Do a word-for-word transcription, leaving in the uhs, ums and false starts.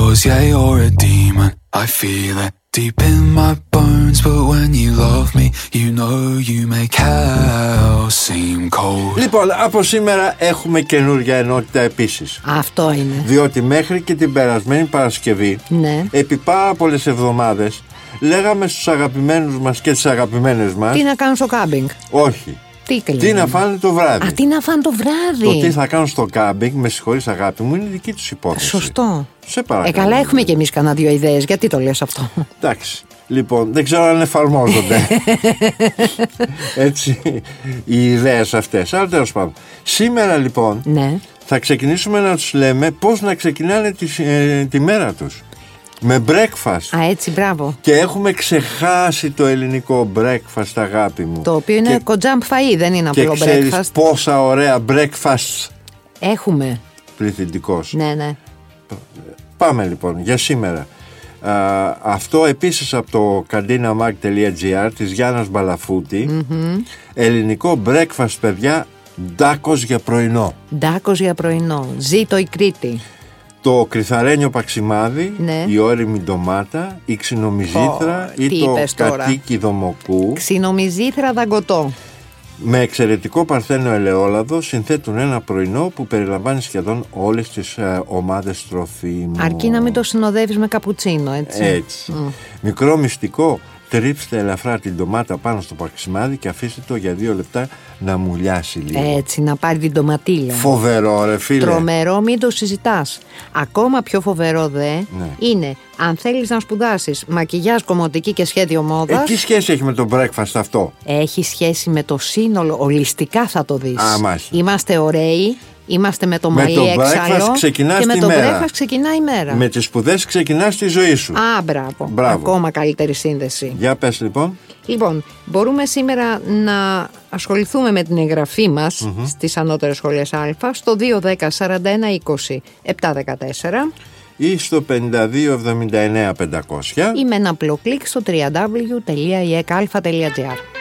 yours, yeah, you're a demon. I feel it deep in my bones, but when you love me, you know you make hell seem cold. Λοιπόν, από σήμερα έχουμε καινούργια ενότητα επίσης. Αυτό είναι. Διότι μέχρι και την περασμένη Παρασκευή, ναι, επί πάρα πολλές εβδομάδες, λέγαμε στους αγαπημένους μας και τις αγαπημένες μας. Τι να κάνουν στο κάμπινγκ. Όχι. Τι, τι να φάνε το βράδυ. Α, τι να φάνε το βράδυ. Το τι θα κάνουν στο κάμπινγκ, με συγχωρείς αγάπη μου, είναι δική τους υπόθεση. Σωστό. Σε παρακαλώ. Ε, καλά, έχουμε κι εμείς κανένα δύο ιδέες. Γιατί το λες αυτό. Εντάξει. Λοιπόν, δεν ξέρω αν εφαρμόζονται έτσι οι ιδέες αυτές. Αλλά τέλος πάντων. Σήμερα λοιπόν, ναι, θα ξεκινήσουμε να τους λέμε πώς να ξεκινάνε τη, ε, τη μέρα τους. Με breakfast. Α, έτσι, μπράβο. Και έχουμε ξεχάσει το ελληνικό breakfast, αγάπη μου. Το οποίο είναι κοντζάμπ φαΐ, δεν είναι απλό breakfast. Και ξέρεις πόσα ωραία breakfast έχουμε. Πληθυντικός. Ναι, ναι. Πάμε λοιπόν για σήμερα. Α, αυτό επίσης από το καντίναμag τελεία τζι άρ της Γιάννας Μπαλαφούτη. Mm-hmm. Ελληνικό breakfast, παιδιά, ντάκος για πρωινό. Ντάκος για πρωινό. Ζήτω η Κρήτη. Το κρυθαρένιο παξιμάδι, ναι, η όριμη ντομάτα, η ξινομυζήθρα oh, ή το κατοίκι δομοκού. Ξινομυζήθρα δαγκωτό. Με εξαιρετικό παρθένο ελαιόλαδο συνθέτουν ένα πρωινό που περιλαμβάνει σχεδόν όλες τις ε, ομάδες τροφίμων. Αρκεί να μην το συνοδεύεις με καπουτσίνο, έτσι. Έτσι. Mm. Μικρό μυστικό, τρίψτε ελαφρά την ντομάτα πάνω στο παξιμάδι και αφήστε το για δύο λεπτά να μουλιάσει λίγο. Έτσι, να πάρει την ντοματίλα. Φοβερό, ρε φίλε. Τρομερό, μην το συζητάς. Ακόμα πιο φοβερό δε, ναι, είναι αν θέλεις να σπουδάσεις μακιγιάζ, κομμωτική και σχέδιο μόδας. Ε, τι σχέση έχει με το breakfast αυτό? Έχει σχέση με το σύνολο, ολιστικά θα το δεις. Α, μάχη. Είμαστε ωραίοι. Είμαστε με το με μαλλί έξαλλο και με το breakfast ξεκινάει η μέρα. Με τις σπουδές ξεκινάς τη ζωή σου. Α, μπράβο. μπράβο. Ακόμα καλύτερη σύνδεση. Για πες λοιπόν. Λοιπόν, μπορούμε σήμερα να ασχοληθούμε με την εγγραφή μας mm-hmm. στις ανώτερες σχολές Α στο δύο δέκα σαράντα ένα είκοσι επτά δεκατέσσερα ή στο πενήντα δύο εβδομήντα εννέα πεντακόσια ή με ένα απλό κλικ στο double-u double-u double-u τελεία ι ε κ α τελεία τζι άρ.